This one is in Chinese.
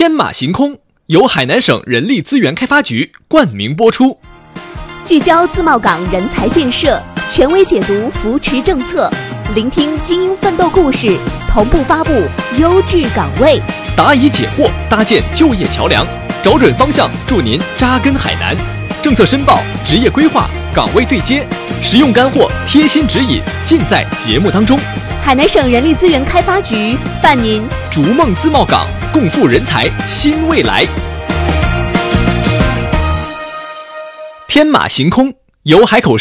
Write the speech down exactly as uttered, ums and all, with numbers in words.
天马行空由海南省人力资源开发局冠名播出， 聚焦自贸港人才建设，权威解读扶持政策，聆听精英奋斗故事，同步发布优质岗位， 答疑解惑，搭建就业桥梁，找准方向，助您扎根海南。政策申报、职业规划、岗位对接，实用干货、贴心指引，尽在节目当中。 海南省人力资源开发局伴您逐梦自贸港，共赴人才新未来。天马行空由海口市